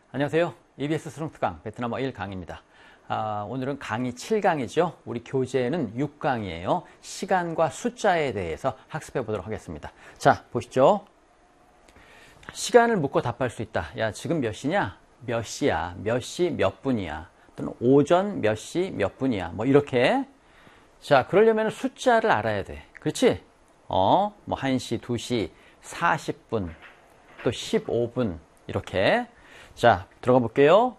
안녕하세요. EBS 스롱특강 베트남어 1강입니다. 오늘은 강의 7강이죠. 우리 교재는 6강이에요. 시간과 숫자에 대해서 학습해 보도록 하겠습니다. 자, 보시죠. 시간을 묻고 답할 수 있다. 야, 지금 몇 시냐? 몇 시야? 몇 시 몇 분이야? 또는 오전 몇 시 몇 분이야? 뭐 이렇게. 자, 그러려면 숫자를 알아야 돼. 그렇지? 뭐 1시, 2시, 40분, 또 15분 이렇게. 자, 들어가 볼게요.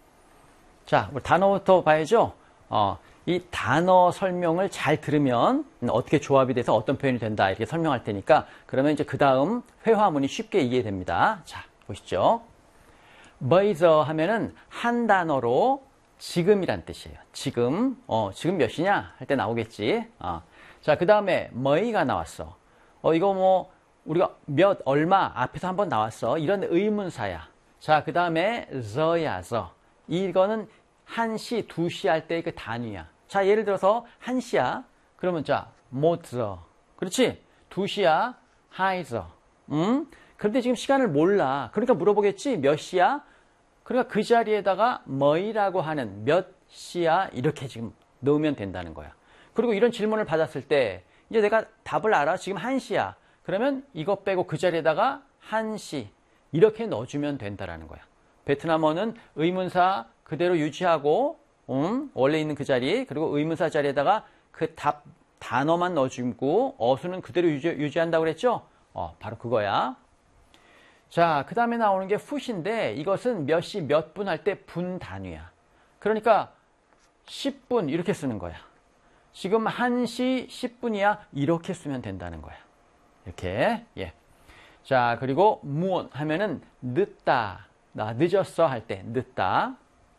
자, 우리 단어부터 봐야죠. 이 단어 설명을 잘 들으면 어떻게 조합이 돼서 어떤 표현이 된다 이렇게 설명할 테니까 그러면 이제 그 다음 회화문이 쉽게 이해됩니다. 자, 보시죠. bây giờ 하면은 한 단어로 지금이란 뜻이에요. 지금, 지금 몇 시냐 할 때 나오겠지. 자, 그 다음에 뭐이가 나왔어. 이거 뭐 우리가 몇, 얼마 앞에서 한번 나왔어. 이런 의문사야. 자, 그 다음에 저야, 저. 이거는 1시, 2시 할 때 그 단위야. 자, 예를 들어서 1시야. 그러면 자, 못저. 그렇지? 2시야. 하이저. 그런데 지금 시간을 몰라. 그러니까 물어보겠지? 몇 시야? 그러니까 그 자리에다가 뭐이라고 하는 몇 시야? 이렇게 지금 넣으면 된다는 거야. 그리고 이런 질문을 받았을 때 이제 내가 답을 알아. 지금 1시야. 그러면 이거 빼고 그 자리에다가 1시. 이렇게 넣어주면 된다라는 거야. 베트남어는 의문사 그대로 유지하고 원래 있는 그 자리 그리고 의문사 자리에다가 그 단어만 넣어주고 어수는 그대로 유지한다고 그랬죠? 바로 그거야. 자, 그 다음에 나오는 게 푸시인데 이것은 몇 시 몇 분 할 때 분 단위야. 그러니까 10분 이렇게 쓰는 거야. 지금 1시 10분이야. 이렇게 쓰면 된다는 거야. 이렇게. 예. 자, 그리고 무엇 하면은 늦다. 나 늦었어 할 때 늦다.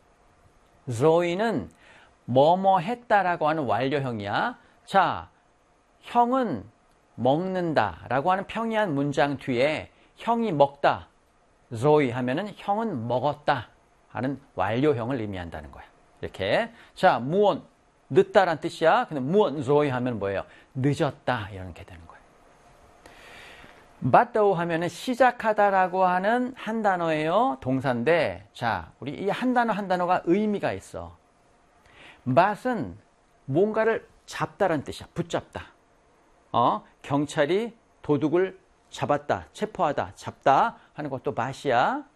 rồi 는 뭐뭐 했다라고 하는 완료형이야. 자, 형은 먹는다라고 하는 평이한 문장 뒤에 형이 먹다. rồi 하면은 형은 먹었다 하는 완료형을 의미한다는 거야. 이렇게. 자, 무엇 늦다란 뜻이야. 근데 무엇 rồi 하면 뭐예요? 늦었다 이렇게 되는 거야. bắt đầu 하면은 시작하다라고 하는 한 단어예요. 동사인데, 자, 우리 이 한 단어가 의미가 있어. bắt 은 뭔가를 잡다라는 뜻이야. 붙잡다. 경찰이 도둑을 잡았다, 체포하다, 잡다 하는 것도 bắt 이야.